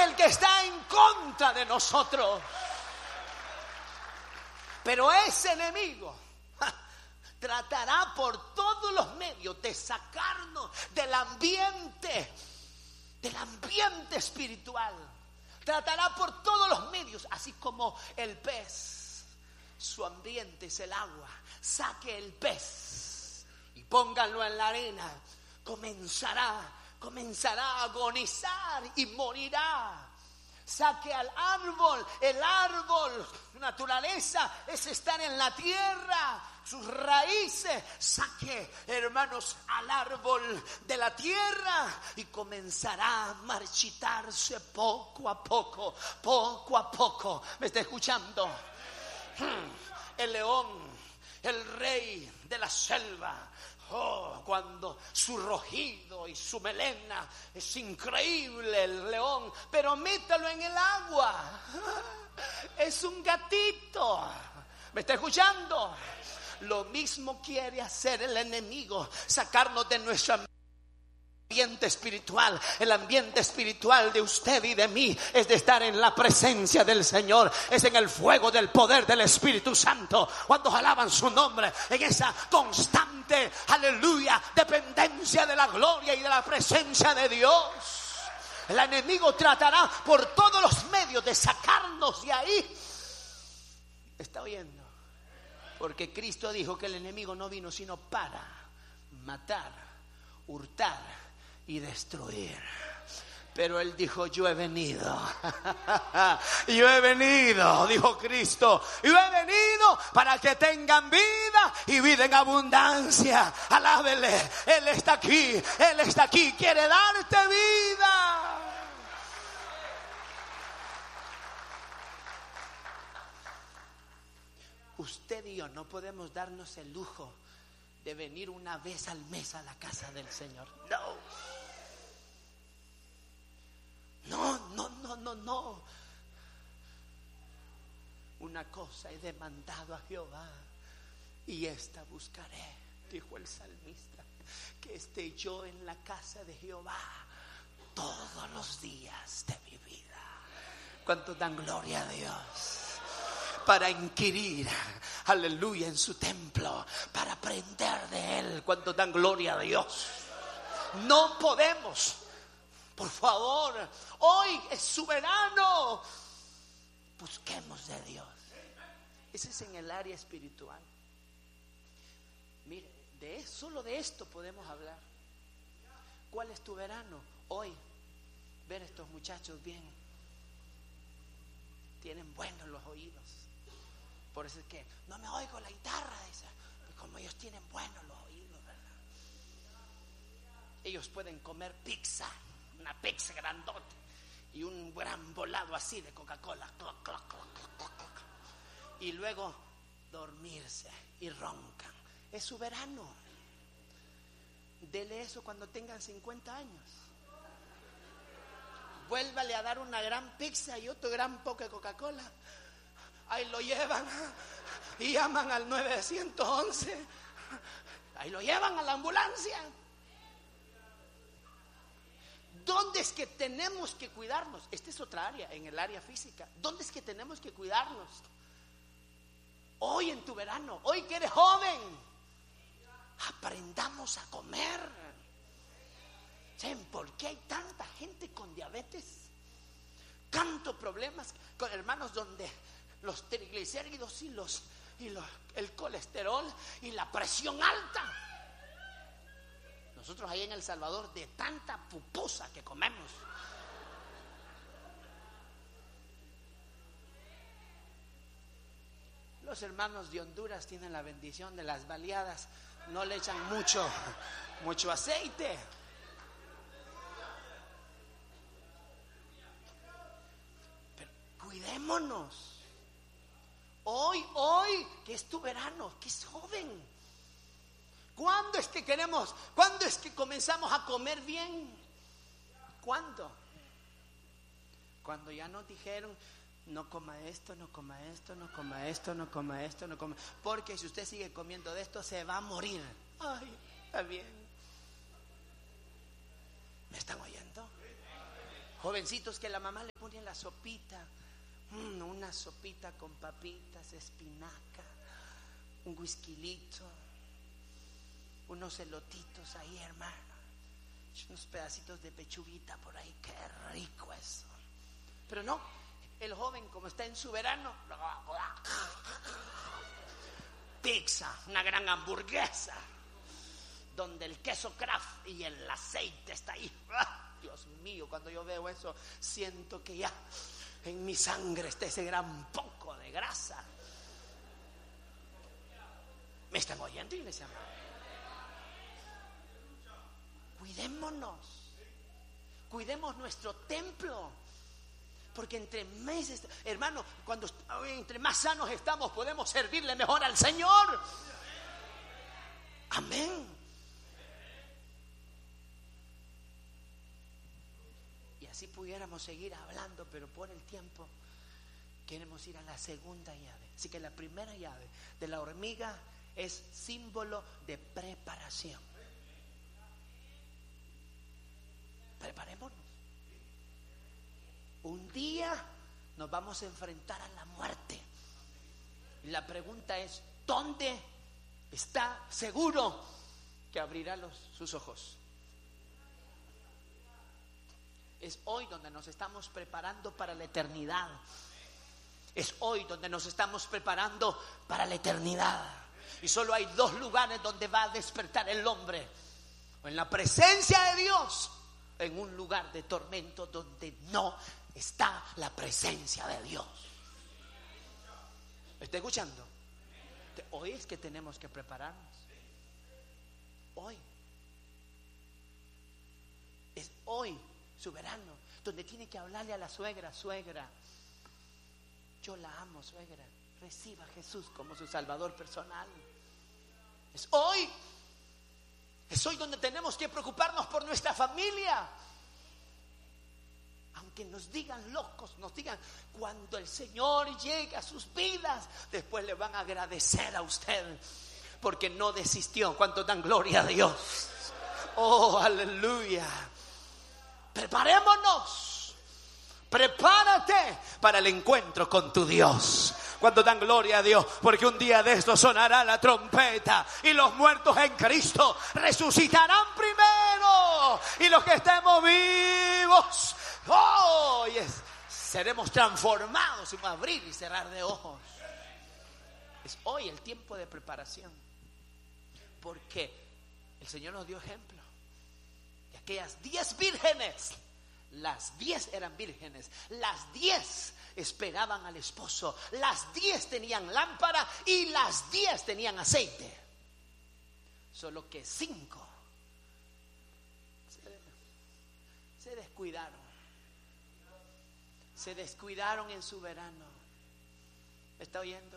que el que está en contra de nosotros. Pero ese enemigo tratará por todos los medios de sacarnos del ambiente espiritual. Tratará por todos los medios, así como el pez, su ambiente es el agua. Saque el pez y pónganlo en la arena. Comenzará a agonizar y morirá. Saque al árbol, el árbol, naturaleza es estar en la tierra, sus raíces. Saque, hermanos, al árbol de la tierra y comenzará a marchitarse poco a poco. ¿Me está escuchando? El león, el rey de la selva. Cuando su rugido y su melena es increíble, el león, pero métalo en el agua, es un gatito. ¿Me está escuchando? Lo mismo quiere hacer el enemigo, sacarnos de nuestro ambiente espiritual. El ambiente espiritual de usted y de mí es de estar en la presencia del Señor, es en el fuego del poder del Espíritu Santo, cuando alaban su nombre, en esa constante, aleluya, dependencia de la gloria y de la presencia de Dios. El enemigo tratará por todos los medios de sacarnos de ahí. ¿Está oyendo? Porque Cristo dijo que el enemigo no vino sino para matar, hurtar y destruir. Pero Él dijo: yo he venido, dijo Cristo, yo he venido para que tengan vida y vida en abundancia. Alábele, Él está aquí, quiere darte vida. Usted y yo no podemos darnos el lujo de venir una vez al mes a la casa del Señor. No. Una cosa he demandado a Jehová y esta buscaré, dijo el salmista, que esté yo en la casa de Jehová todos los días de mi vida. ¿Cuánto dan gloria a Dios? Para inquirir, aleluya, en su templo, para aprender de Él. ¿Cuánto dan gloria a Dios? No podemos, por favor, hoy es su verano, busquemos de Dios. Ese es en el área espiritual. Mire, solo de esto podemos hablar. ¿Cuál es tu verano? Hoy, ver a estos muchachos bien, tienen buenos los oídos. Por eso es que no me oigo la guitarra esa, pues como ellos tienen buenos los oídos, ¿verdad? Ellos pueden comer pizza, una pizza grandota y un gran volado así de Coca-Cola, cloc, cloc, cloc, cloc, cloc, y luego dormirse y roncan. Es su verano. Dele eso cuando tengan 50 años. Vuélvale a dar una gran pizza y otro gran poco de Coca-Cola. Ahí lo llevan y llaman al 911. Ahí lo llevan a la ambulancia. ¿Dónde es que tenemos que cuidarnos? Esta es otra área, en el área física. ¿Dónde es que tenemos que cuidarnos? Hoy en tu verano, hoy que eres joven, aprendamos a comer. ¿Saben por qué hay tanta gente con diabetes? Tantos problemas con hermanos donde los triglicéridos y el colesterol y la presión alta. Nosotros ahí en El Salvador, de tanta pupusa que comemos. Los hermanos de Honduras tienen la bendición de las baleadas, no le echan mucho aceite. Pero cuidémonos. Hoy, que es tu verano, que es joven. ¿Cuándo es que comenzamos a comer bien? ¿Cuándo? Cuando ya nos dijeron: no coma esto, no coma esto, no coma esto, no coma esto, no coma. Porque si usted sigue comiendo de esto, se va a morir. Ay, está bien. ¿Me están oyendo? Jovencitos que la mamá le pone la sopita, una sopita con papitas, espinaca, un whisquilito, unos elotitos ahí, hermano, unos pedacitos de pechuguita por ahí, qué rico eso. Pero no, el joven como está en su verano, pizza, una gran hamburguesa, donde el queso Kraft y el aceite está ahí. Dios mío, cuando yo veo eso, siento que ya en mi sangre está ese gran poco de grasa. ¿Me están oyendo, iglesia? Cuidémonos, cuidemos nuestro templo, porque entre meses, hermano, entre más sanos estamos, podemos servirle mejor al Señor. Amén. Y así pudiéramos seguir hablando, pero por el tiempo queremos ir a la segunda llave. Así que la primera llave de la hormiga es símbolo de preparación. Preparémonos. Un día nos vamos a enfrentar a la muerte. Y la pregunta es, ¿dónde está seguro que abrirá sus ojos? Es hoy donde nos estamos preparando para la eternidad. Es hoy donde nos estamos preparando para la eternidad. Y solo hay dos lugares donde va a despertar el hombre: o en la presencia de Dios, en un lugar de tormento donde no está la presencia de Dios. ¿Me está escuchando? Hoy es que tenemos que prepararnos. Hoy. Es hoy su verano, donde tiene que hablarle a la suegra: suegra, yo la amo, suegra, reciba a Jesús como su salvador personal. Es hoy donde tenemos que preocuparnos por nuestra familia. Aunque nos digan locos, nos digan, cuando el Señor llegue a sus vidas, después le van a agradecer a usted porque no desistió. ¿Cuánto dan gloria a Dios? Oh, aleluya. Preparémonos. Prepárate para el encuentro con tu Dios. ¿Cuánto dan gloria a Dios? Porque un día de esto sonará la trompeta y los muertos en Cristo resucitarán primero, y los que estemos vivos, seremos transformados en un abrir y cerrar de ojos. Es hoy el tiempo de preparación, porque el Señor nos dio ejemplo de aquellas 10 vírgenes. Las 10 eran vírgenes, las 10 esperaban al esposo, las 10 tenían lámpara y las 10 tenían aceite. Solo que 5 se descuidaron. Se descuidaron en su verano. ¿Me está oyendo?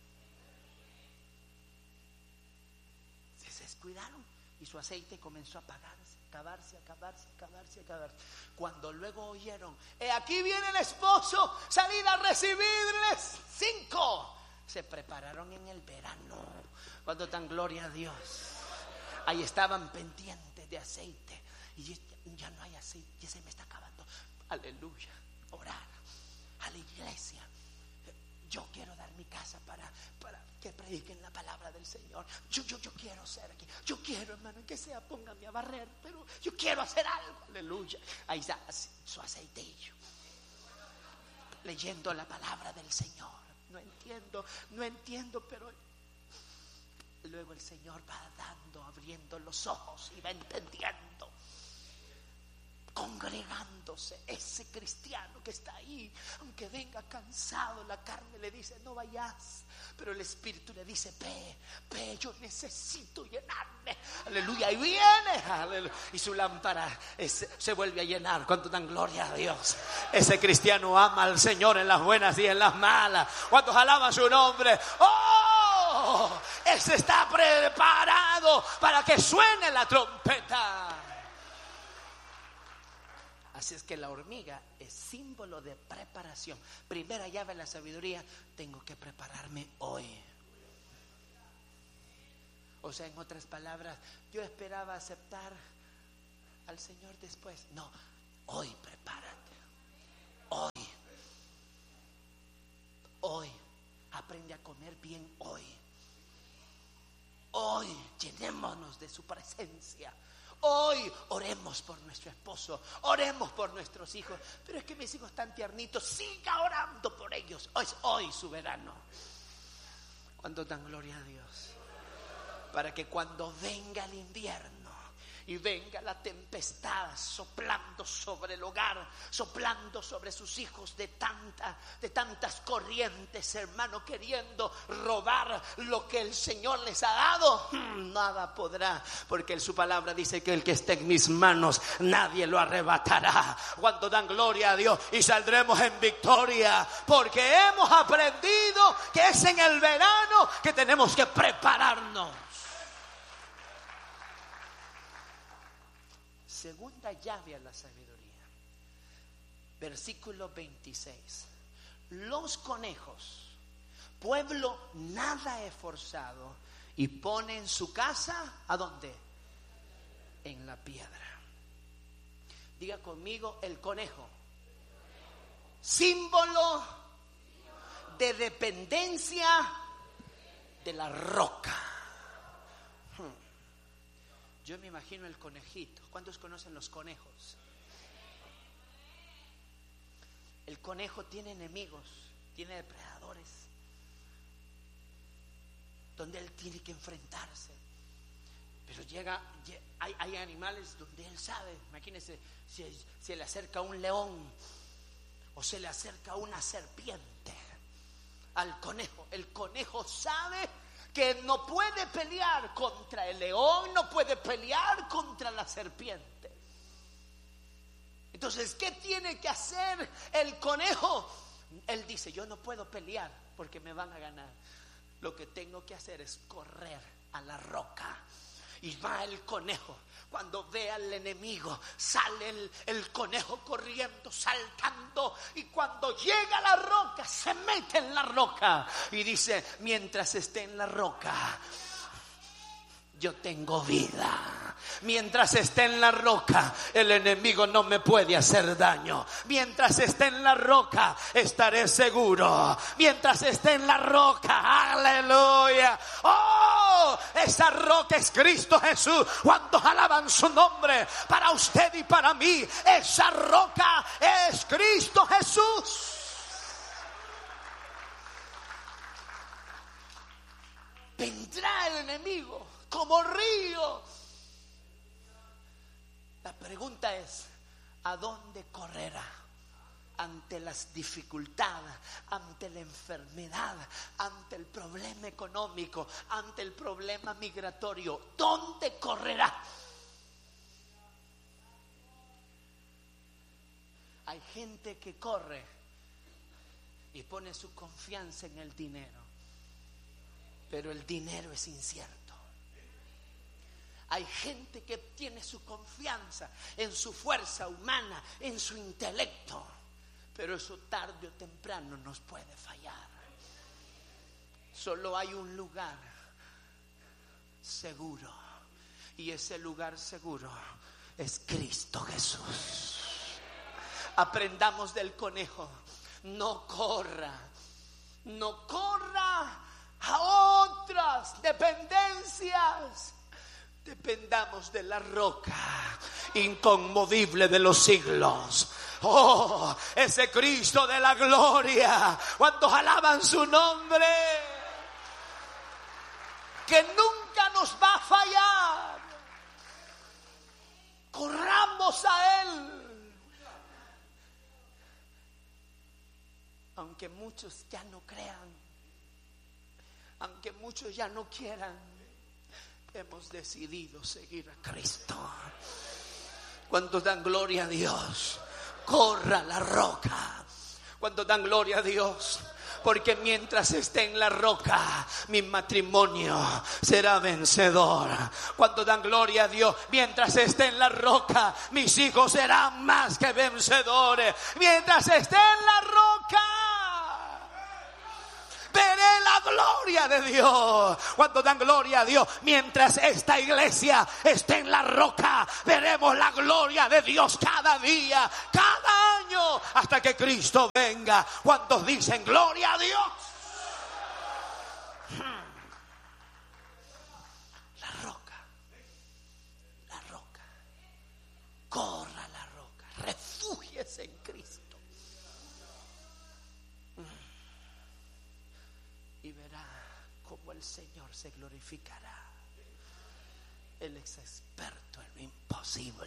Se descuidaron y su aceite comenzó a apagarse, acabarse. Cuando luego oyeron, aquí viene el esposo, salid a recibirles. 5 se prepararon en el verano. Cuando dan gloria a Dios. Ahí estaban pendientes de aceite. Y ya no hay aceite, ya se me está acabando. Aleluya. Orar a la iglesia. Yo quiero dar mi casa para que prediquen la palabra del Señor. Yo quiero ser aquí. Yo quiero, hermano, que sea, póngame a barrer, pero yo quiero hacer algo. Aleluya. Ahí está su aceitillo, leyendo la palabra del Señor. No entiendo, pero luego el Señor va abriendo los ojos y va entendiendo. Congregándose, ese cristiano que está ahí, aunque venga cansado, la carne le dice no vayas, pero el espíritu le dice ve, yo necesito llenarme. Aleluya, y viene, aleluya, y su lámpara se vuelve a llenar. ¿Cuánto dan gloria a Dios? Ese cristiano ama al Señor en las buenas y en las malas. ¿Cuántos alaban su nombre? Ese está preparado para que suene la trompeta. Así es que la hormiga es símbolo de preparación. Primera llave de la sabiduría: tengo que prepararme hoy. O sea, en otras palabras, yo esperaba aceptar al Señor después. No, hoy prepárate. aprende a comer bien hoy. Hoy llenémonos de su presencia. Hoy oremos por nuestro esposo, oremos por nuestros hijos. Pero es que mis hijos están tiernitos, siga orando por ellos. Es hoy su verano. ¿Cuánto dan gloria a Dios? Para que cuando venga el invierno y venga la tempestad soplando sobre el hogar, soplando sobre sus hijos de tantas corrientes, hermano, queriendo robar lo que el Señor les ha dado, nada podrá, porque su palabra dice que el que esté en mis manos nadie lo arrebatará. Cuando dan gloria a Dios, y saldremos en victoria, porque hemos aprendido que es en el verano que tenemos que prepararnos. Segunda llave a la sabiduría, versículo 26. Los conejos, pueblo nada esforzado, y ponen su casa, ¿a dónde? En la piedra. Diga conmigo, el conejo, símbolo de dependencia de la roca. Yo me imagino el conejito. ¿Cuántos conocen los conejos? El conejo tiene enemigos, tiene depredadores, donde él tiene que enfrentarse. Pero hay animales donde él sabe. Imagínense, si se le acerca un león o se le acerca una serpiente al conejo. El conejo sabe que no puede pelear contra el león, no puede pelear contra la serpiente. Entonces, ¿qué tiene que hacer el conejo? Él dice, yo no puedo pelear porque me van a ganar. Lo que tengo que hacer es correr a la roca. Y va el conejo. Cuando ve al enemigo, sale el conejo corriendo, saltando. Y cuando llega a la roca, se mete en la roca. Y dice, mientras esté en la roca, yo tengo vida. Mientras esté en la roca, el enemigo no me puede hacer daño. Mientras esté en la roca, estaré seguro. Mientras esté en la roca, aleluya. ¡Oh! Esa roca es Cristo Jesús. Cuando alaban su nombre, para usted y para mí, esa roca es Cristo Jesús. Vendrá el enemigo como río. La pregunta es, ¿a dónde correrá? Ante las dificultades, ante la enfermedad, ante el problema económico, ante el problema migratorio. ¿Dónde correrá? Hay gente que corre y pone su confianza en el dinero, pero el dinero es incierto. Hay gente que tiene su confianza en su fuerza humana, en su intelecto, pero eso tarde o temprano nos puede fallar. Solo hay un lugar seguro, y ese lugar seguro es Cristo Jesús. Aprendamos del conejo. No corra a otras dependencias. Dependamos de la roca inconmovible de los siglos. Oh, ese Cristo de la gloria, cuando alaban su nombre, que nunca nos va a fallar. Corramos a Él. Aunque muchos ya no crean, aunque muchos ya no quieran, hemos decidido seguir a Cristo. ¿Cuántos dan gloria a Dios? Corra a la roca. ¿Cuántos dan gloria a Dios? Porque mientras esté en la roca, mi matrimonio será vencedor. Cuando dan gloria a Dios, mientras esté en la roca, mis hijos serán más que vencedores. Mientras esté en la roca, veré la gloria de Dios. Cuando dan gloria a Dios, mientras esta iglesia esté en la roca, veremos la gloria de Dios cada día, cada año, hasta que Cristo venga. ¿Cuántos dicen gloria a Dios? La roca. La roca. Corra a la roca. Refúgiese en Cristo. Y verá cómo el Señor se glorificará. Él es experto en lo imposible.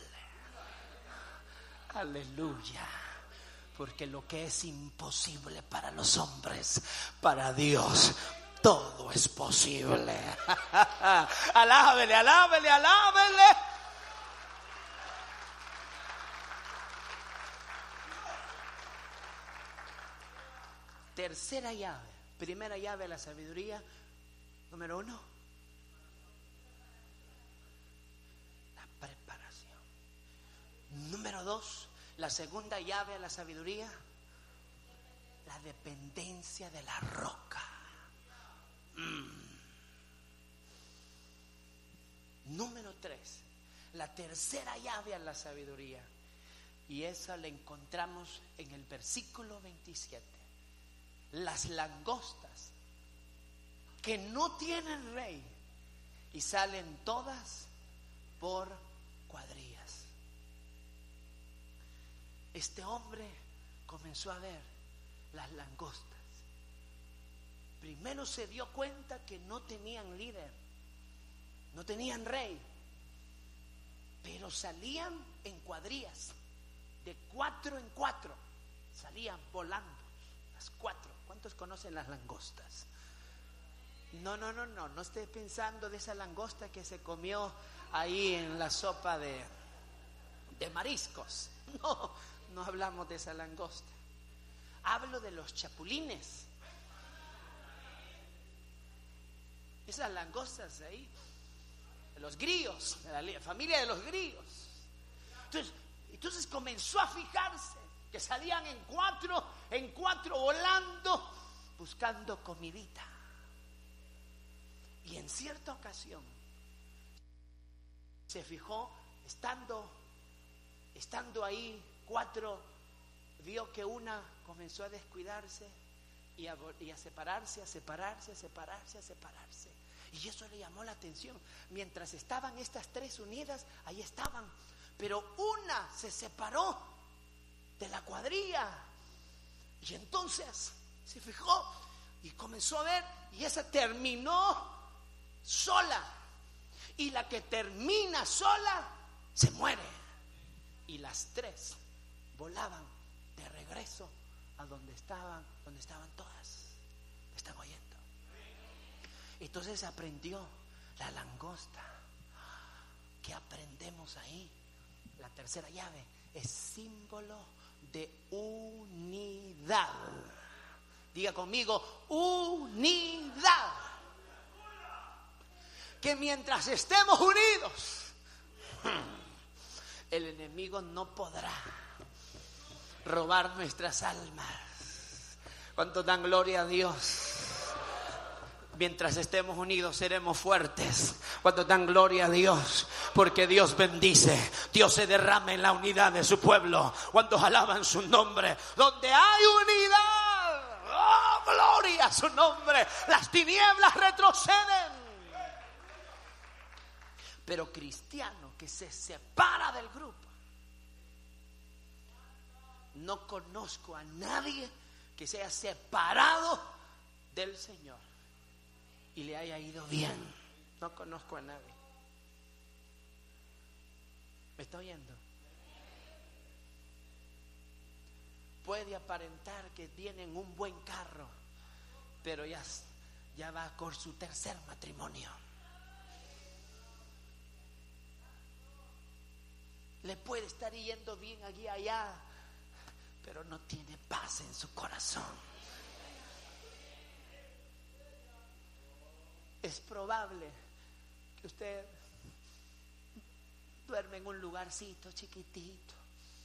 Aleluya. Porque lo que es imposible para los hombres, para Dios todo es posible. Alábele, alábele, alábele. Tercera llave. Primera llave de la sabiduría. Número 1. La preparación. Número 2. La segunda llave de la sabiduría. La dependencia de la roca. Número 3. La tercera llave a la sabiduría. Y esa la encontramos en el versículo 27. Las langostas que no tienen rey y salen todas por cuadrillas. Este hombre comenzó a ver las langostas. Primero se dio cuenta que no tenían líder, no tenían rey, pero salían en cuadrillas, de 4 en 4, salían volando las 4. ¿Cuántos conocen las langostas? No esté pensando de esa langosta que se comió ahí en la sopa de mariscos. No hablamos de esa langosta. Hablo de los chapulines. Esas langostas ahí, de los grillos, de la familia de los grillos. Entonces comenzó a fijarse que salían en cuatro volando, buscando comidita. Y en cierta ocasión se fijó, estando ahí 4, vio que una comenzó a descuidarse y a separarse. Y eso le llamó la atención. Mientras estaban estas 3 unidas, ahí estaban, pero una se separó de la cuadrilla. Y entonces se fijó y comenzó a ver, y esa terminó sola. Y la que termina sola se muere. Y las 3 volaban de regreso a donde estaban todas. ¿Me están oyendo? Entonces aprendió la langosta. ¿Qué aprendemos ahí? La tercera llave es símbolo de unidad. Diga conmigo, unidad. Que mientras estemos unidos, el enemigo no podrá robar nuestras almas. ¿Cuántos dan gloria a Dios? Mientras estemos unidos seremos fuertes. ¿Cuántos dan gloria a Dios? Porque Dios bendice, Dios se derrama en la unidad de su pueblo. ¿Cuántos alaban su nombre? Donde hay unidad, ¡oh, gloria a su nombre! Las tinieblas retroceden. Pero cristiano que se separa del grupo, no conozco a nadie que se haya separado del Señor y le haya ido bien. No conozco a nadie. ¿Me está oyendo? Puede aparentar que tienen un buen carro, pero ya va con su tercer matrimonio. Le puede estar yendo bien aquí y allá, pero no tiene paz en su corazón. Es probable que usted duerme en un lugarcito chiquitito,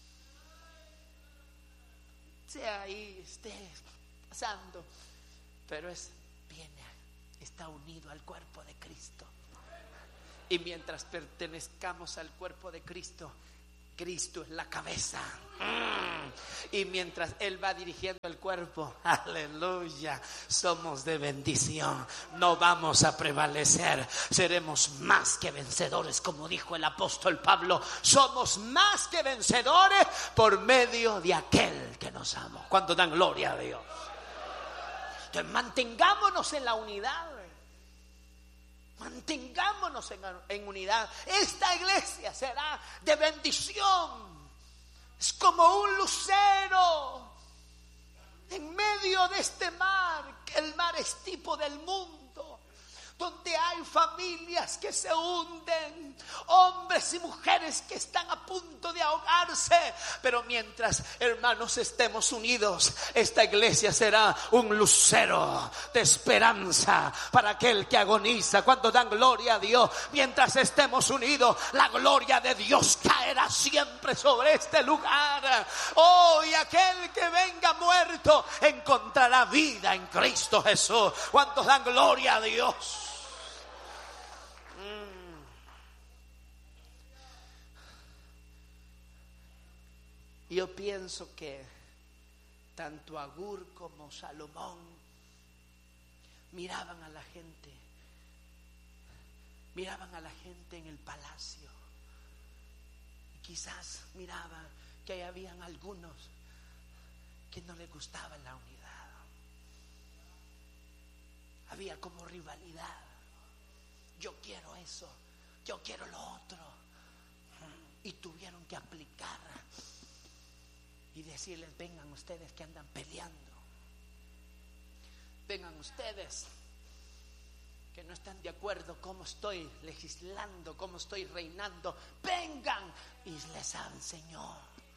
sea ahí, esté pasando, pero está unido al cuerpo de Cristo. Y mientras pertenezcamos al cuerpo de Cristo, Cristo es la cabeza. Y mientras Él va dirigiendo el cuerpo, aleluya, somos de bendición. No vamos a prevalecer, seremos más que vencedores, como dijo el apóstol Pablo. Somos más que vencedores por medio de aquel que nos amó. ¿Cuánto dan gloria a Dios? Entonces mantengámonos en la unidad. Mantengámonos en unidad. Esta iglesia será de bendición. Es como un lucero en medio de este mar, que el mar es tipo del mundo, donde hay familias que se hunden, hombres y mujeres que están a punto de ahogarse. Pero mientras, hermanos, estemos unidos, esta iglesia será un lucero de esperanza para aquel que agoniza. Cuando dan gloria a Dios, mientras estemos unidos, la gloria de Dios caerá siempre sobre este lugar. Oh, y aquel que venga muerto encontrará vida en Cristo Jesús. ¿Cuántos dan gloria a Dios? Yo pienso que tanto Agur como Salomón miraban a la gente en el palacio. Y quizás miraban que habían algunos que no les gustaba la unidad. Había como rivalidad. Yo quiero eso, yo quiero lo otro. Y tuvieron que aplicar y decirles: vengan ustedes que andan peleando, vengan ustedes que no están de acuerdo cómo estoy legislando, cómo estoy reinando, vengan. Y les enseñó.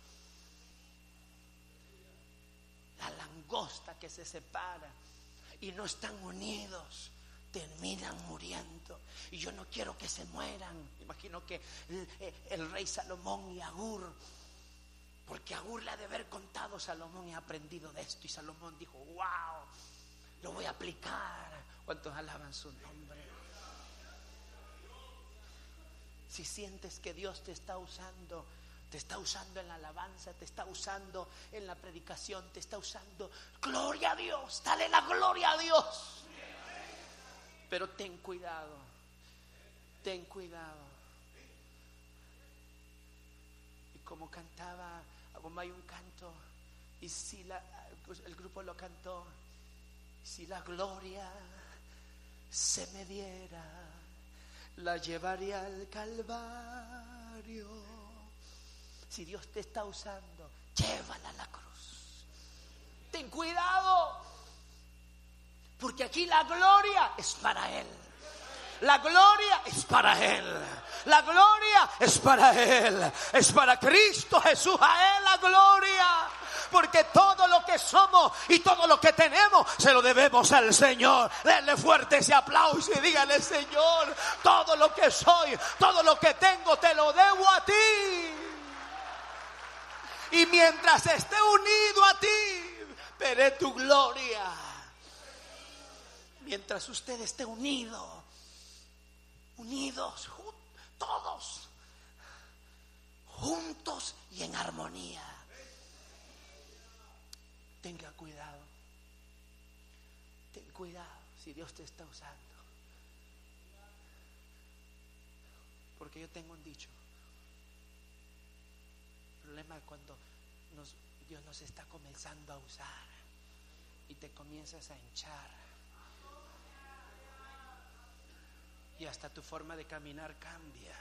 La langosta que se separa y no están unidos, terminan muriendo. Y yo no quiero que se mueran. Imagino que el rey Salomón y Agur, porque Agur le ha de haber contado: Salomón, he aprendido de esto. Y Salomón dijo: wow, lo voy a aplicar. ¿Cuántos alaban su nombre? Si sientes que Dios te está usando en la alabanza, te está usando en la predicación, te está usando, gloria a Dios, dale la gloria a Dios. Pero ten cuidado, ten cuidado. Y como cantaba, como hay un canto, y si el grupo lo cantó: si la gloria se me diera, la llevaría al Calvario. Si Dios te está usando, llévala a la cruz. Ten cuidado, porque aquí la gloria es para Él. La gloria es para Él. La gloria es para Él. Es para Cristo Jesús. A Él la gloria. Porque todo lo que somos y todo lo que tenemos se lo debemos al Señor. Denle fuerte ese aplauso y dígale: Señor, todo lo que soy, todo lo que tengo, te lo debo a ti. Y mientras esté unido a ti, veré tu gloria. Mientras usted esté unidos, todos, juntos y en armonía. Tenga cuidado. Ten cuidado si Dios te está usando. Porque yo tengo un dicho. El problema es cuando Dios nos está comenzando a usar y te comienzas a hinchar. Y hasta tu forma de caminar cambia.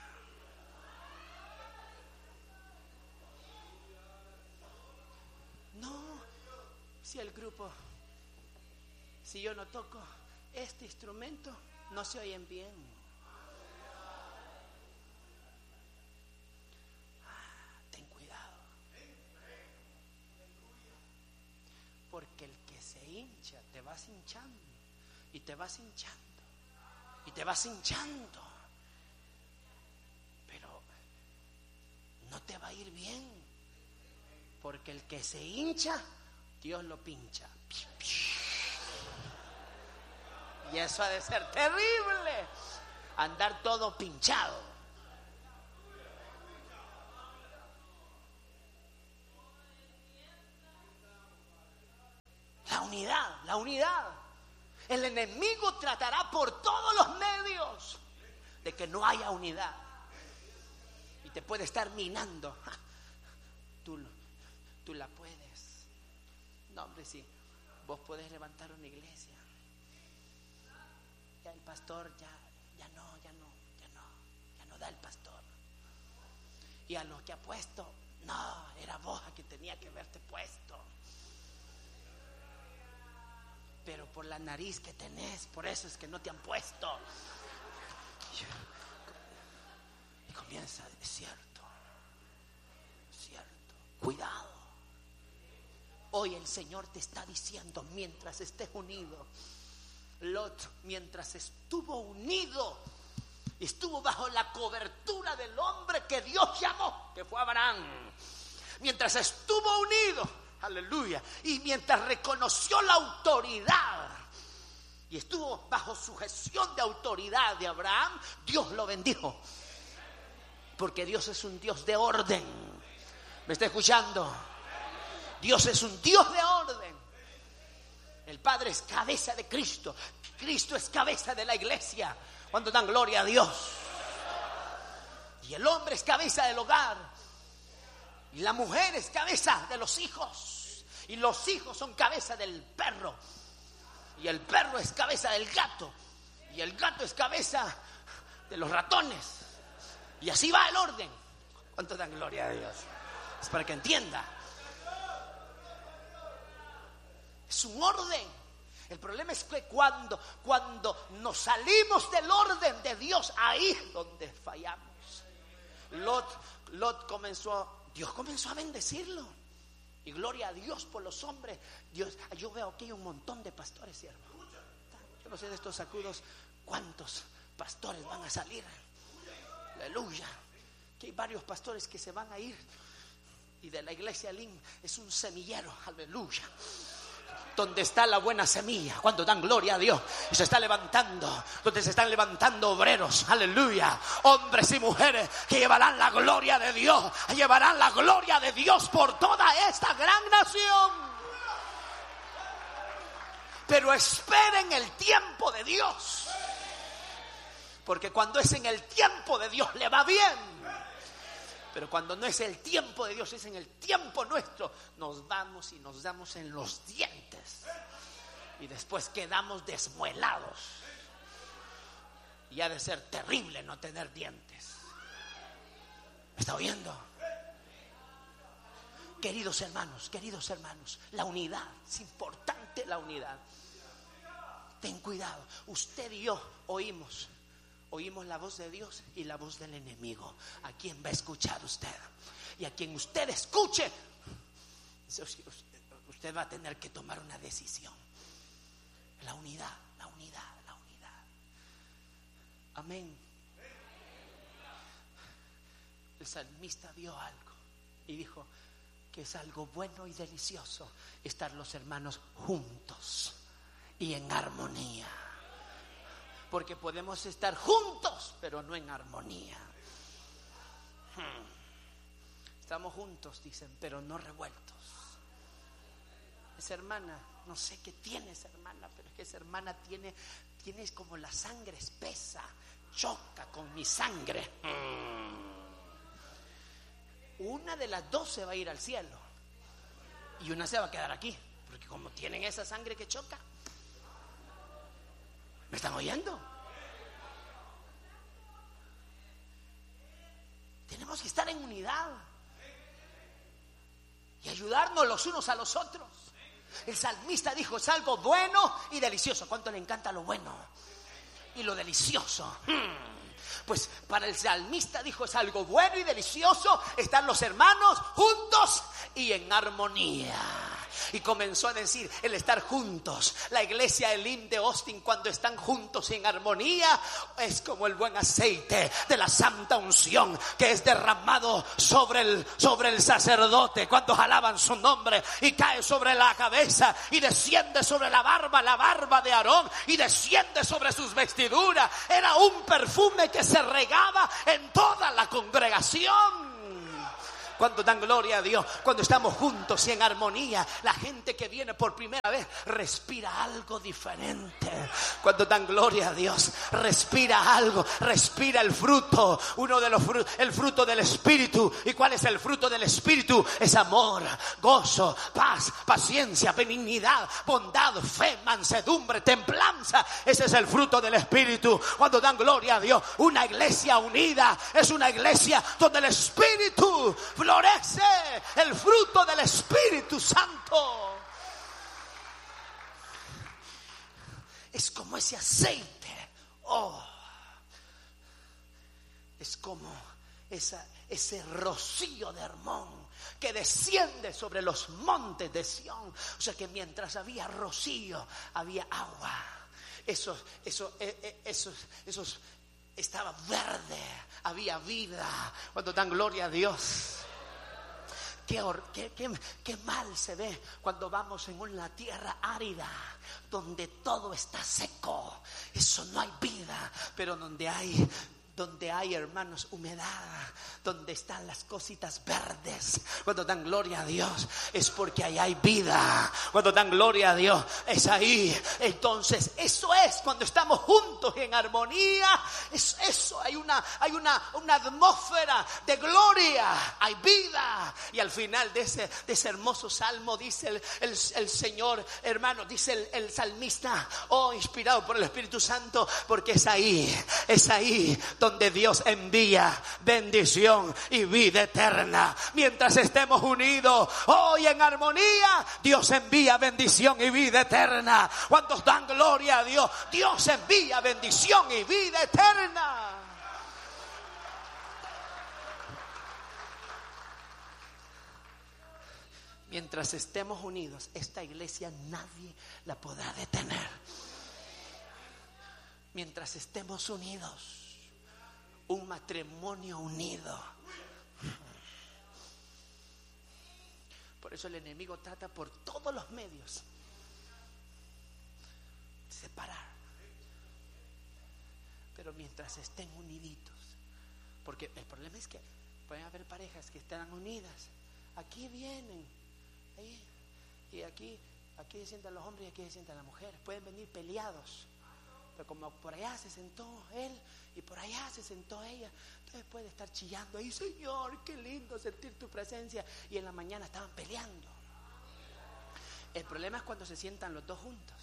No, si el grupo, si yo no toco este instrumento, no se oyen bien. Ten cuidado. Porque el que se hincha, te vas hinchando y te vas hinchando. Y te vas hinchando, pero no te va a ir bien, porque el que se hincha, Dios lo pincha. Y eso ha de ser terrible, andar todo pinchado. unidad, la unidad. El enemigo tratará por todos los medios de que no haya unidad. Y te puede estar minando. Tú la puedes. No, hombre, sí. Vos podés levantar una iglesia. Ya el pastor ya no da el pastor. Y a los que ha puesto, no, era vos a que tenía que haberte puesto. Pero por la nariz que tenés, por eso es que no te han puesto. Y comienza, es cierto, cuidado. Hoy el Señor te está diciendo, mientras estés unido, Lot, mientras estuvo unido, estuvo bajo la cobertura del hombre que Dios llamó, que fue Abraham. Mientras estuvo unido, aleluya, y mientras reconoció la autoridad y estuvo bajo sujeción de autoridad de Abraham, Dios lo bendijo. Porque Dios es un Dios de orden. ¿Me está escuchando? Dios es un Dios de orden. El Padre es cabeza de Cristo. Cristo es cabeza de la iglesia. Cuando dan gloria a Dios. Y el hombre es cabeza del hogar. Y la mujer es cabeza de los hijos. Y los hijos son cabeza del perro. Y el perro es cabeza del gato. Y el gato es cabeza de los ratones. Y así va el orden. ¿Cuánto dan gloria a Dios? Es para que entienda. Es un orden. El problema es que cuando nos salimos del orden de Dios, ahí es donde fallamos. Lot Dios comenzó a bendecirlo. Y gloria a Dios por los hombres. Yo veo aquí un montón de pastores, siervo. Yo no sé de estos sacudos cuántos pastores van a salir. Aleluya. Que hay varios pastores que se van a ir. Y de la iglesia Lin es un semillero. Aleluya. Donde está la buena semilla, cuando dan gloria a Dios, y se está levantando, donde se están levantando obreros, aleluya, hombres y mujeres que llevarán la gloria de Dios, llevarán la gloria de Dios por toda esta gran nación. Pero esperen el tiempo de Dios, porque cuando es en el tiempo de Dios le va bien. Pero cuando no es el tiempo de Dios, es en el tiempo nuestro, nos vamos y nos damos en los dientes. Y después quedamos desmuelados. Y ha de ser terrible no tener dientes. ¿Me está oyendo? Queridos hermanos, la unidad, es importante la unidad. Ten cuidado, usted y yo oímos la voz de Dios y la voz del enemigo. ¿A quién va a escuchar usted? Y a quien usted escuche, usted va a tener que tomar una decisión. La unidad. Amén. El salmista vio algo y dijo que es algo bueno y delicioso estar los hermanos juntos y en armonía. Porque podemos estar juntos, pero no en armonía. Estamos juntos, dicen, pero no revueltos. Esa hermana, no sé qué tiene esa hermana, pero es que esa hermana tiene como la sangre espesa, choca con mi sangre. Una de las dos se va a ir al cielo y una se va a quedar aquí, porque como tienen esa sangre que choca. ¿Me están oyendo? Tenemos que estar en unidad y ayudarnos los unos a los otros. El salmista dijo, es algo bueno y delicioso. ¿Cuánto le encanta lo bueno y lo delicioso? Pues para el salmista dijo, es algo bueno y delicioso estar los hermanos juntos y en armonía. Y comenzó a decir el estar juntos. La iglesia Elim de Austin, cuando están juntos y en armonía, es como el buen aceite de la santa unción que es derramado sobre el sacerdote cuando alaban su nombre, y cae sobre la cabeza y desciende sobre la barba de Aarón, y desciende sobre sus vestiduras. Era un perfume que se regaba en toda la congregación. Cuando dan gloria a Dios, cuando estamos juntos y en armonía, la gente que viene por primera vez respira algo diferente. Cuando dan gloria a Dios, respira algo, respira el fruto, uno de los frutos, el fruto del Espíritu. ¿Y cuál es el fruto del Espíritu? Es amor, gozo, paz, paciencia, benignidad, bondad, fe, mansedumbre, templanza. Ese es el fruto del Espíritu. Cuando dan gloria a Dios, una iglesia unida es una iglesia donde el Espíritu florece, el fruto del Espíritu Santo. Es como ese aceite. Es como ese rocío de Hermón que desciende sobre los montes de Sión. O sea que mientras había rocío, había agua. Eso estaba verde, había vida. Cuando dan gloria a Dios. Qué mal se ve cuando vamos en una tierra árida, donde todo está seco. Eso no hay vida. Pero donde hay, hermanos, humedad, donde están las cositas verdes, cuando dan gloria a Dios, es porque ahí hay vida. Cuando dan gloria a Dios, es ahí. Entonces, eso es cuando estamos juntos en armonía. Es eso, hay una atmósfera de gloria, hay vida. Y al final de ese hermoso salmo dice el Señor, hermano, dice el salmista, inspirado por el Espíritu Santo, porque es ahí donde Dios envía bendición y vida eterna. Mientras estemos unidos hoy en armonía, Dios envía bendición y vida eterna. ¿Cuántos dan gloria a Dios? Dios envía bendición y vida eterna. Mientras estemos unidos, esta iglesia nadie la podrá detener. Mientras estemos unidos, un matrimonio unido. Por eso el enemigo trata por todos los medios de separar. Pero mientras estén uniditos, porque el problema es que pueden haber parejas que están unidas, aquí vienen, ahí, y aquí se sientan los hombres y aquí se sientan las mujeres. Pueden venir peleados, pero como por allá se sentó él y por allá se sentó ella, entonces puede estar chillando ahí, Señor, qué lindo sentir tu presencia, y en la mañana estaban peleando. El problema es cuando se sientan los dos juntos.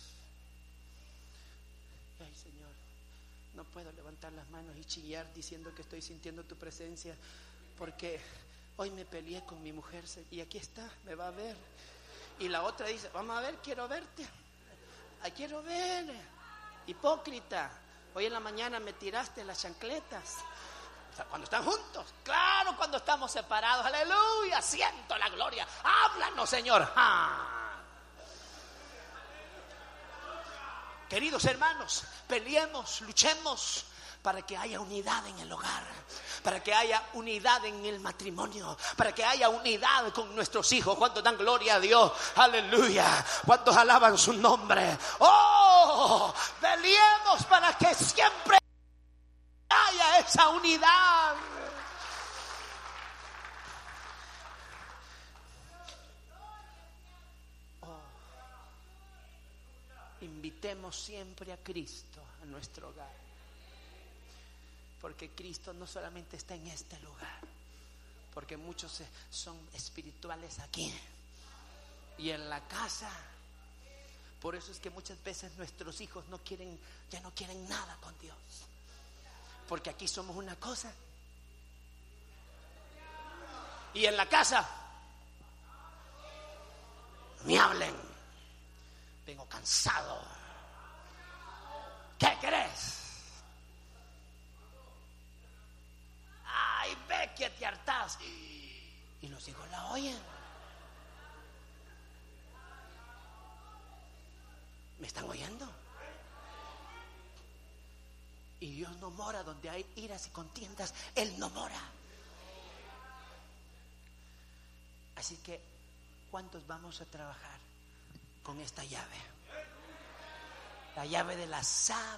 Ay, Señor, no puedo levantar las manos y chillar diciendo que estoy sintiendo tu presencia, porque hoy me peleé con mi mujer y aquí está, me va a ver. Y la otra dice, vamos a ver, quiero verte. Ay, quiero ver. Hipócrita, hoy en la mañana me tiraste las chancletas. O sea, cuando están juntos, claro, cuando estamos separados, aleluya, siento la gloria. Háblanos, Señor. Queridos hermanos, peleemos, luchemos para que haya unidad en el hogar, para que haya unidad en el matrimonio, para que haya unidad con nuestros hijos. ¿Cuántos dan gloria a Dios? Aleluya. ¿Cuántos alaban su nombre? Peleemos para que siempre haya esa unidad. Invitemos siempre a Cristo a nuestro hogar, porque Cristo no solamente está en este lugar, porque muchos son espirituales aquí y en la casa. Por eso es que muchas veces nuestros hijos ya no quieren nada con Dios, porque aquí somos una cosa y en la casa me hablen, vengo cansado, ¿qué querés? Ay, ve que te hartás. Y los hijos la oyen. ¿Me están oyendo? Y Dios no mora donde hay iras y contiendas. Él no mora. Así que, ¿cuántos vamos a trabajar con esta llave? La llave de la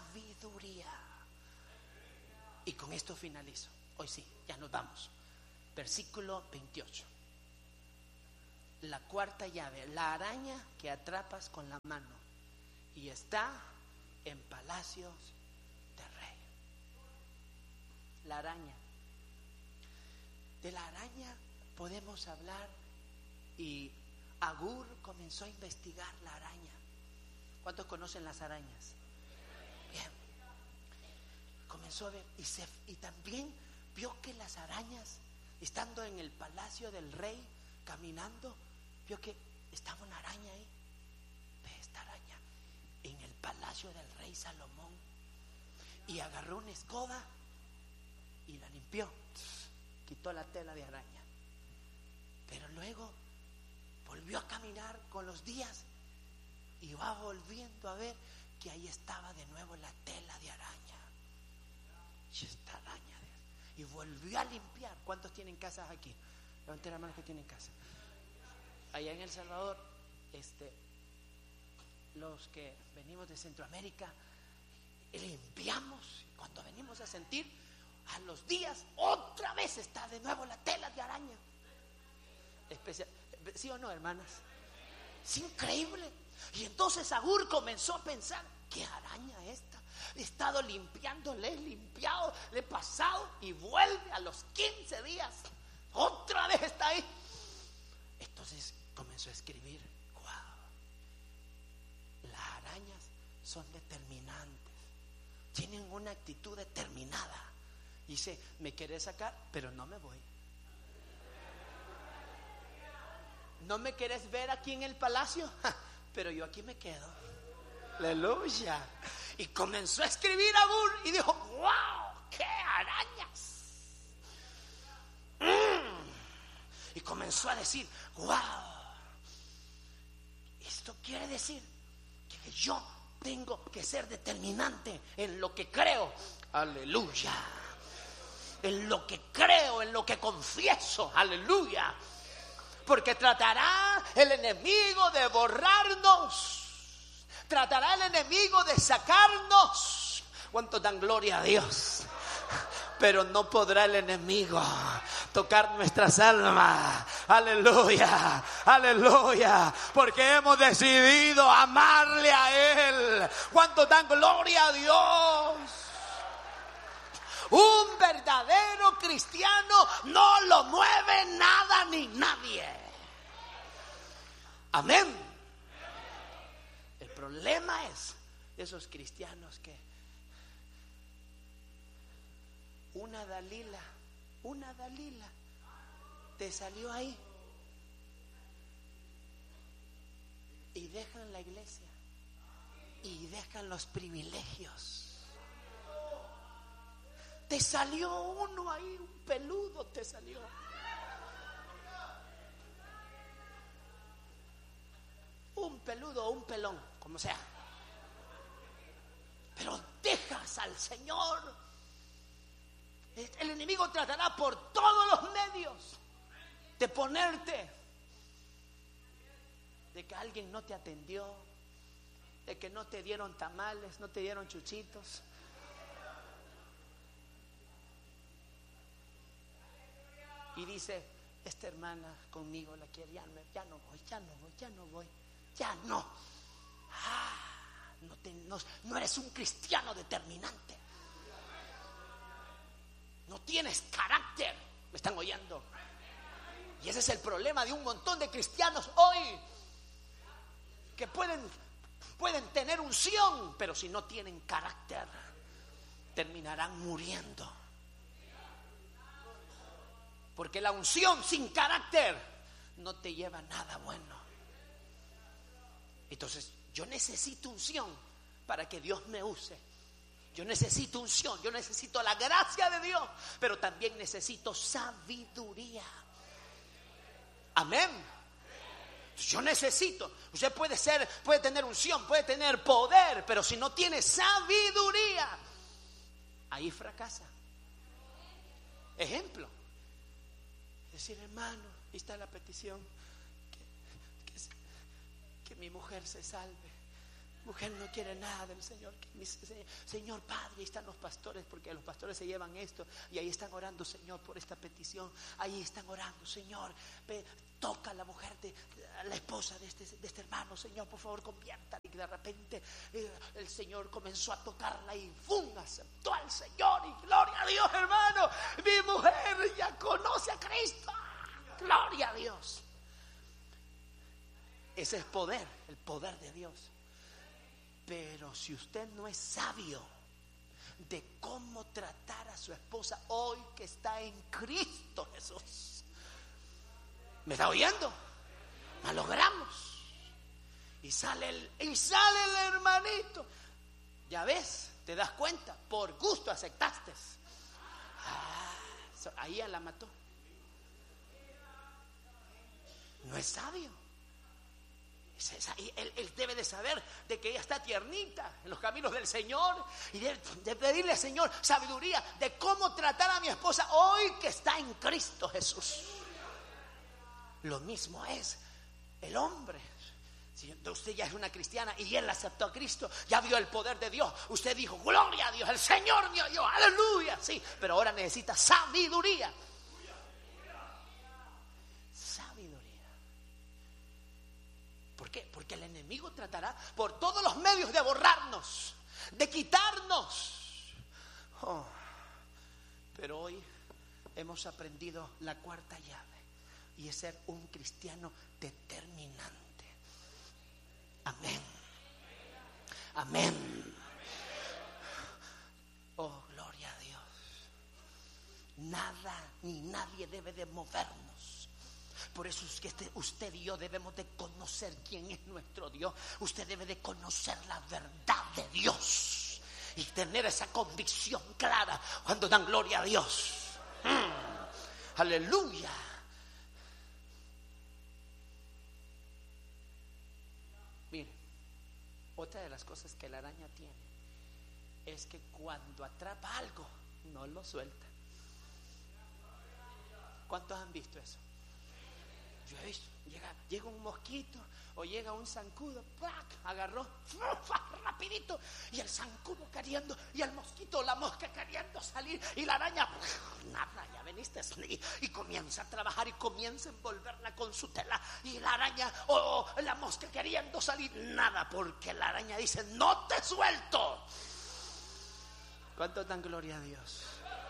sabiduría. Y con esto finalizo. Hoy sí, ya nos vamos. versículo 28. La cuarta llave, la araña que atrapas con la mano y está en palacios de rey. La araña. De la araña podemos hablar, y Agur comenzó a investigar la araña. ¿Cuántos conocen las arañas? Bien. Comenzó a ver y también vio que las arañas, estando en el palacio del rey, caminando, vio que estaba una araña ahí. Ve esta araña en el palacio del rey Salomón. Y agarró una escoba y la limpió, quitó la tela de araña. Pero luego volvió a caminar con los días y va volviendo a ver que ahí estaba de nuevo la tela de araña. Y esta araña y volvió a limpiar. ¿Cuántos tienen casas aquí? Levanten la mano que tienen casa. Allá en El Salvador, los que venimos de Centroamérica, limpiamos. Cuando venimos a sentir, a los días, otra vez está de nuevo la tela de araña. ¿Sí o no, hermanas? Es increíble. Y entonces Agur comenzó a pensar: ¿qué araña esta? He estado limpiando, le he limpiado, le he pasado, y vuelve a los 15 días. Otra vez está ahí. Entonces comenzó a escribir: wow, las arañas son determinantes, tienen una actitud determinada. Dice: me querés sacar, pero no me voy. ¿No me querés ver aquí en el palacio? Pero yo aquí me quedo. Aleluya. Y comenzó a escribir Agur y dijo: wow, qué arañas. Y comenzó a decir: wow, esto quiere decir que yo tengo que ser determinante en lo que creo. Aleluya. En lo que creo, en lo que confieso. Aleluya. Porque tratará el enemigo de borrarnos. Tratará el enemigo de sacarnos. ¿Cuántos dan gloria a Dios? Pero no podrá el enemigo tocar nuestras almas. Aleluya, aleluya. Porque hemos decidido amarle a Él. ¿Cuántos dan gloria a Dios? Un verdadero cristiano no lo mueve nada ni nadie. Amén. El problema es esos cristianos que una Dalila te salió ahí y dejan la iglesia y dejan los privilegios. Te salió uno ahí, un peludo te salió. Un peludo o un pelón, como sea. Pero dejas al Señor. El enemigo tratará por todos los medios de ponerte, de que alguien no te atendió, de que no te dieron tamales, no te dieron chuchitos. Y dice: esta hermana conmigo la quiere, ya no voy. No eres un cristiano determinante. No tienes carácter. ¿Me están oyendo? Y ese es el problema de un montón de cristianos hoy, que pueden tener unción, pero si no tienen carácter, terminarán muriendo. Porque la unción sin carácter no te lleva a nada bueno. Entonces, yo necesito unción para que Dios me use. Yo necesito unción, yo necesito la gracia de Dios, pero también necesito sabiduría. Amén. Yo necesito. Usted puede tener unción, puede tener poder, pero si no tiene sabiduría, ahí fracasa. Ejemplo. Decir: hermano, ahí está la petición, que mi mujer se salve. Mujer no quiere nada del Señor. Señor Padre, ahí están los pastores, porque los pastores se llevan esto y ahí están orando, Señor, por esta petición. Ahí están orando, Señor, toca a la mujer, a la esposa de este hermano, Señor, por favor, conviértala. Y de repente el Señor comenzó a tocarla y ¡fum! Aceptó al Señor. Y gloria a Dios, hermano, mi mujer ya conoce a Cristo. Gloria a Dios. Ese es poder, el poder de Dios. Pero si usted no es sabio de cómo tratar a su esposa hoy que está en Cristo Jesús, ¿me está oyendo? Malogramos. Y sale el hermanito. Ya ves, te das cuenta, por gusto aceptaste. Ahí ya la mató. No es sabio. Él debe de saber de que ella está tiernita en los caminos del Señor y de pedirle al Señor sabiduría de cómo tratar a mi esposa hoy que está en Cristo Jesús. Lo mismo es el hombre. Si usted ya es una cristiana y él aceptó a Cristo, ya vio el poder de Dios, usted dijo gloria a Dios, el Señor me oyó, aleluya, sí, pero ahora necesita sabiduría. ¿Por qué? Porque el enemigo tratará por todos los medios de borrarnos, de quitarnos. Pero hoy hemos aprendido la cuarta llave y es ser un cristiano determinante. Amén. Amén. Oh, gloria a Dios. Nada ni nadie debe de movernos. Por eso es que usted y yo debemos de conocer quién es nuestro Dios. Usted debe de conocer la verdad de Dios y tener esa convicción clara cuando dan gloria a Dios. Aleluya. Mire, otra de las cosas que la araña tiene es que cuando atrapa algo no lo suelta. ¿Cuántos han visto eso? Yo he visto, llega un mosquito o llega un zancudo, ¡plac! Agarró rapidito y el zancudo queriendo y el mosquito, la mosca queriendo salir y la araña, nada, ya veniste, y comienza a trabajar y comienza a envolverla con su tela y la araña o la mosca queriendo salir, nada, porque la araña dice no te suelto. ¿Cuánto dan gloria a Dios?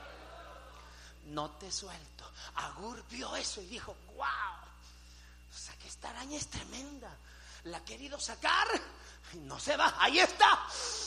No te suelto. Agur vio eso y dijo wow. O sea que esta araña es tremenda. La ha querido sacar y no se va. Ahí está.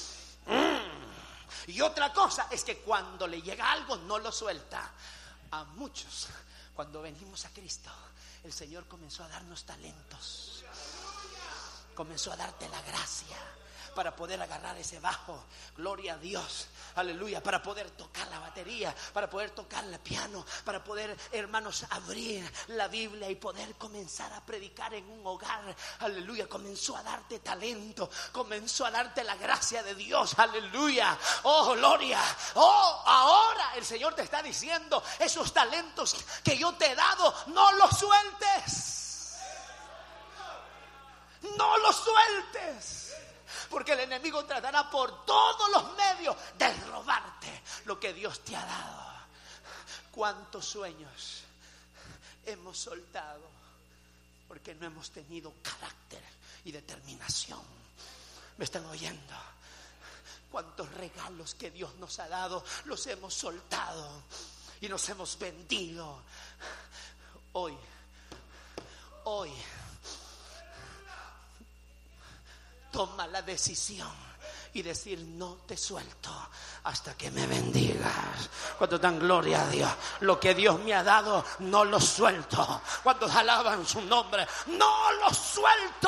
Y otra cosa es que cuando le llega algo no lo suelta. A muchos, cuando venimos a Cristo, el Señor comenzó a darnos talentos. Comenzó a darte la gracia para poder agarrar ese bajo, gloria a Dios, aleluya, para poder tocar la batería, para poder tocar el piano, para poder, hermanos, abrir la Biblia y poder comenzar a predicar en un hogar, aleluya. Comenzó a darte talento, comenzó a darte la gracia de Dios, aleluya, oh gloria, oh ahora el Señor te está diciendo esos talentos que yo te he dado, no los sueltes, no los sueltes. Porque el enemigo tratará por todos los medios de robarte lo que Dios te ha dado. ¿Cuántos sueños hemos soltado porque no hemos tenido carácter y determinación? ¿Me están oyendo? ¿Cuántos regalos que Dios nos ha dado los hemos soltado y nos hemos vendido? Hoy toma la decisión y decir no te suelto hasta que me bendigas. Cuando dan gloria a Dios, lo que Dios me ha dado no lo suelto. Cuando alaban su nombre, no lo suelto.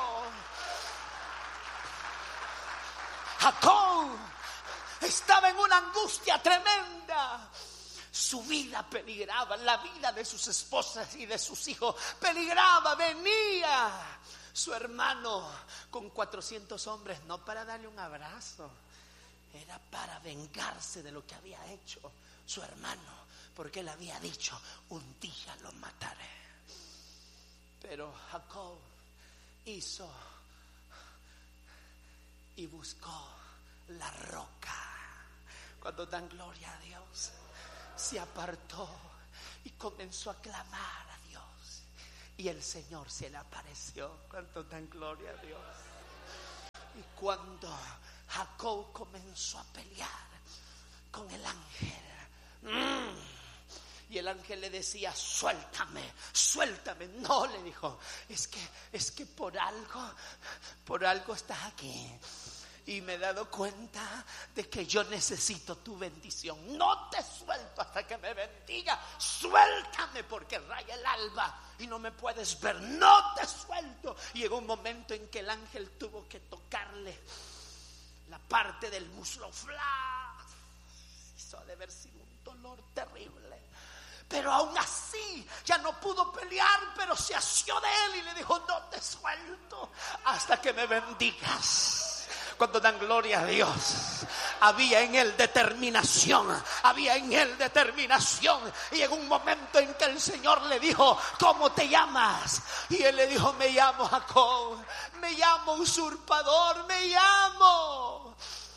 Jacob estaba en una angustia tremenda. Su vida peligraba, la vida de sus esposas y de sus hijos peligraba, venía su hermano con 400 hombres, no para darle un abrazo, era para vengarse de lo que había hecho su hermano, porque él había dicho, un día lo mataré. Pero Jacob hizo y buscó la roca. Cuando dan gloria a Dios, se apartó y comenzó a clamar a Dios. Y el Señor se le apareció. Cuando dan gloria a Dios. Y cuando Jacob comenzó a pelear con el ángel, y el ángel le decía: suéltame, suéltame. No, le dijo, es que por algo estás aquí. Y me he dado cuenta de que yo necesito tu bendición. No te suelto hasta que me bendiga. Suéltame porque raya el alba y no me puedes ver. No te suelto. Y llegó un momento en que el ángel tuvo que tocarle la parte del muslo. Eso ha de haber sido un dolor terrible. Pero aún así ya no pudo pelear, pero se asió de él y le dijo: no te suelto hasta que me bendigas. Cuando dan gloria a Dios, había en él determinación, había en él determinación. Y llegó un momento en que el Señor le dijo: ¿cómo te llamas? Y él le dijo: me llamo Jacob, me llamo usurpador, me llamo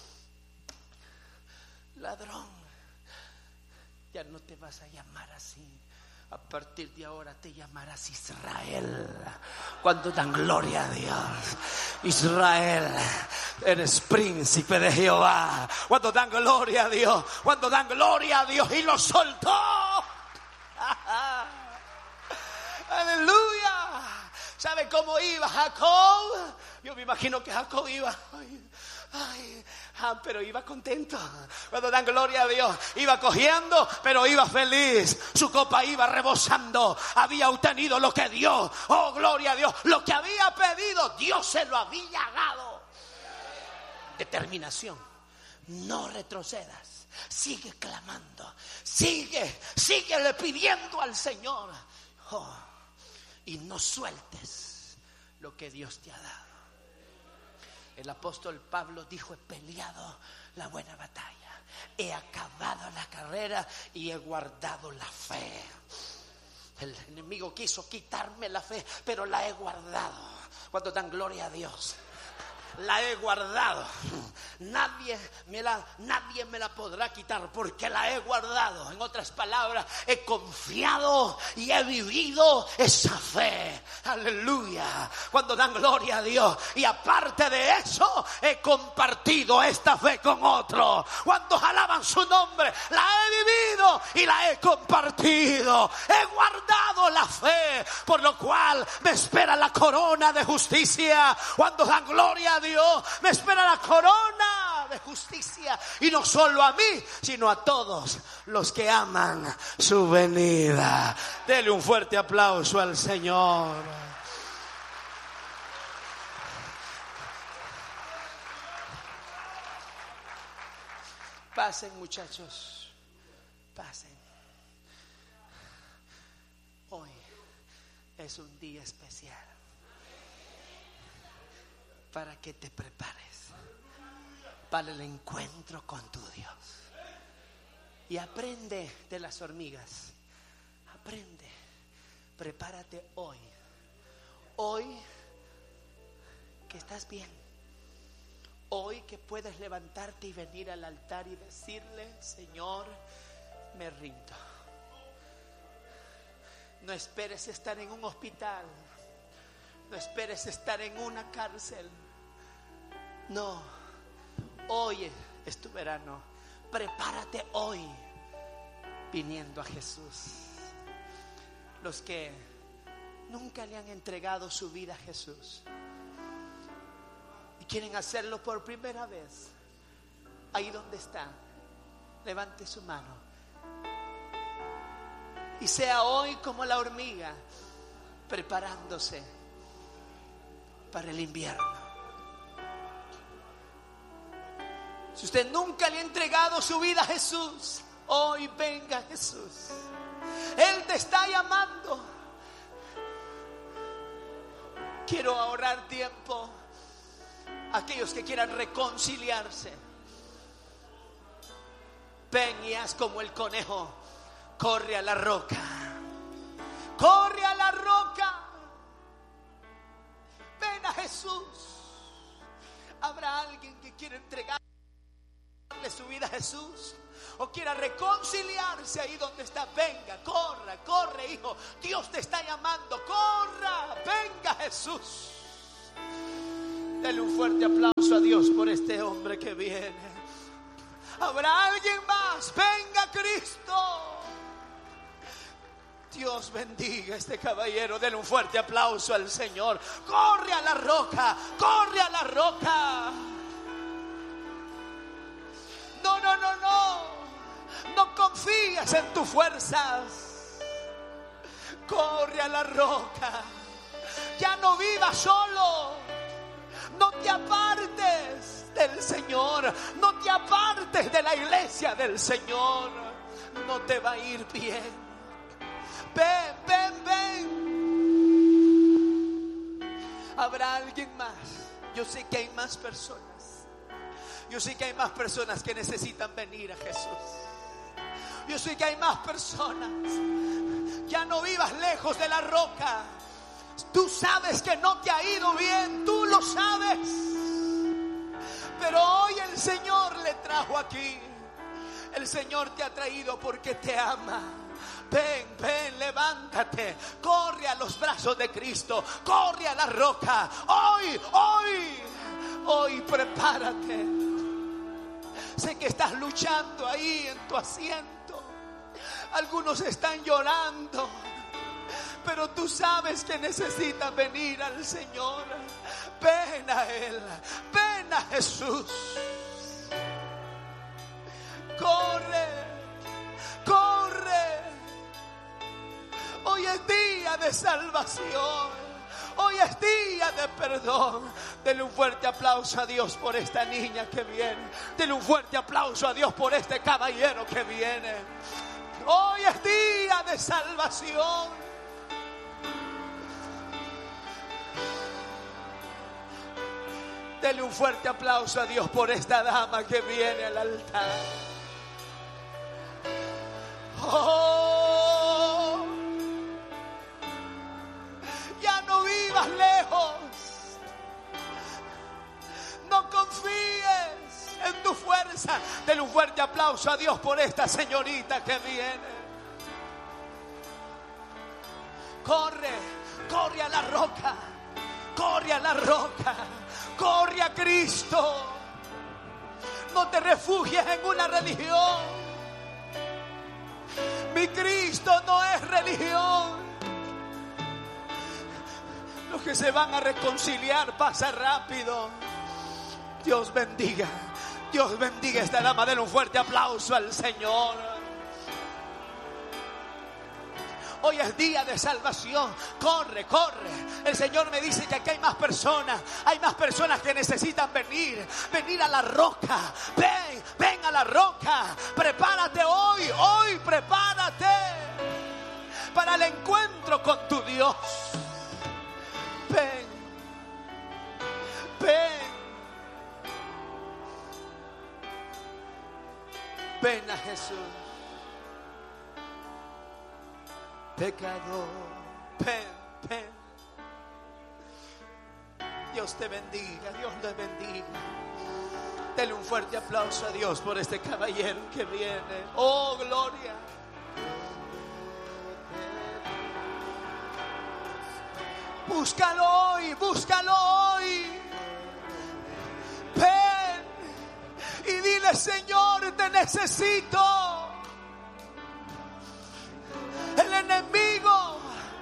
ladrón. Ya no te vas a llamar así. A partir de ahora te llamarás Israel. Cuando dan gloria a Dios, Israel, eres príncipe de Jehová. Cuando dan gloria a Dios, cuando dan gloria a Dios. Y lo soltó. Aleluya. ¿Sabe cómo iba Jacob? Yo me imagino que Jacob iba, pero iba contento. Cuando dan gloria a Dios, iba cogiendo, pero iba feliz. Su copa iba rebosando. Había obtenido lo que Dios, oh gloria a Dios, lo que había pedido, Dios se lo había dado. Determinación. No retrocedas. Sigue clamando. Síguele pidiendo al Señor. Y no sueltes lo que Dios te ha dado. El apóstol Pablo dijo: he peleado la buena batalla, he acabado la carrera y he guardado la fe. El enemigo quiso quitarme la fe, pero la he guardado. Cuando dan gloria a Dios, la he guardado. Nadie me la podrá quitar porque la he guardado. En otras palabras, he confiado y he vivido esa fe. Aleluya. Cuando dan gloria a Dios. Y aparte de eso, he compartido esta fe con otros. Cuando alaban su nombre, la he vivido y la he compartido. He guardado la fe, por lo cual me espera la corona de justicia. Cuando dan gloria a Dios, me espera la corona de justicia. Y no solo a mí, sino a todos los que aman su venida. Dele un fuerte aplauso al Señor. Pasen, muchachos, pasen. Hoy es un día especial para que te prepares para el encuentro con tu Dios. Y aprende de las hormigas. Aprende. Prepárate hoy. Hoy que estás bien. Hoy que puedes levantarte y venir al altar y decirle: Señor, me rindo. No esperes estar en un hospital. No esperes estar en una cárcel. No. Hoy es tu verano. Prepárate hoy viniendo a Jesús. Los que nunca le han entregado su vida a Jesús y quieren hacerlo por primera vez, ahí donde está, levante su mano. Y sea hoy como la hormiga, preparándose para el invierno. Si usted nunca le ha entregado su vida a Jesús, hoy venga Jesús. Él te está llamando. Quiero ahorrar tiempo. Aquellos que quieran reconciliarse, ven y haz como el conejo. Corre a la roca. Corre a la roca. Ven a Jesús. Habrá alguien alguien que quiere entregarle su vida a Jesús o quiera reconciliarse ahí donde está, venga, corre hijo, Dios te está llamando, corra, venga Jesús. Dele un fuerte aplauso a Dios por este hombre que viene. Habrá alguien más, venga Cristo. Dios bendiga a este caballero. Denle un fuerte aplauso al Señor. Corre a la roca, corre a la roca. No confíes en tus fuerzas. Corre a la roca. Ya no vivas solo. No te apartes del Señor. No te apartes de la iglesia del Señor. No te va a ir bien. Ven. Habrá alguien más. Yo sé que hay más personas. Yo sé que hay más personas que necesitan venir a Jesús. Yo sé que hay más personas. Ya no vivas lejos de la roca. Tú sabes que no te ha ido bien. Tú lo sabes. Pero hoy el Señor le trajo aquí. El Señor te ha traído porque te ama. Ven, levántate, corre a los brazos de Cristo, corre a la roca. Hoy prepárate. Sé que estás luchando ahí en tu asiento. Algunos están llorando, pero tú sabes que necesitas venir al Señor. Ven a Él, ven a Jesús. Corre. Hoy es día de salvación. Hoy es día de perdón. Denle un fuerte aplauso a Dios por esta niña que viene. Denle un fuerte aplauso a Dios por este caballero que viene. Hoy es día de salvación. Denle un fuerte aplauso a Dios por esta dama que viene al altar. Ya no vivas lejos. No confíes en tu fuerza. Denle un fuerte aplauso a Dios por esta señorita que viene. Corre a la roca. Corre a la roca. Corre a Cristo. No te refugies en una religión. Mi Cristo no es religión. Los que se van a reconciliar pasa rápido. Dios bendiga a esta dama. Denle un fuerte aplauso al Señor. Hoy es día de salvación. Corre. El Señor me dice que aquí hay más personas que necesitan venir a la roca. Ven a la roca. Prepárate hoy prepárate para el encuentro con tu Dios. Ven. Ven a Jesús. Pecador, ven. Dios te bendiga, Dios te bendiga. Dele un fuerte aplauso a Dios por este caballero que viene. Oh, gloria. Búscalo hoy. Ven y dile: Señor, te necesito. El enemigo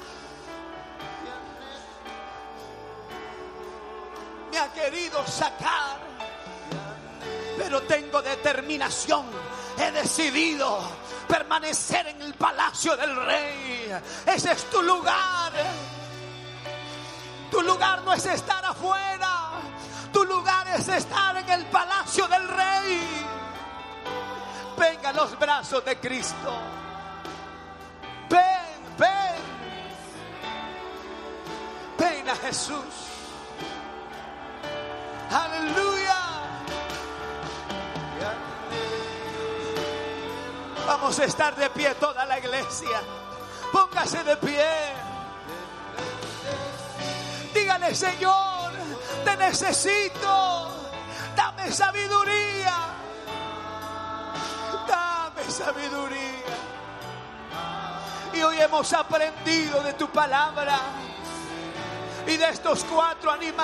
me ha querido sacar, pero tengo determinación. He decidido permanecer en el palacio del Rey. Ese es tu lugar. Tu lugar no es estar afuera. Tu lugar es estar en el palacio del Rey. Venga a los brazos de Cristo. Ven a Jesús. Aleluya. Vamos a estar de pie toda la iglesia. Póngase de pie. Dígale: Señor, te necesito. Dame sabiduría. Dame sabiduría. Y hoy hemos aprendido de tu palabra y de estos 4 animales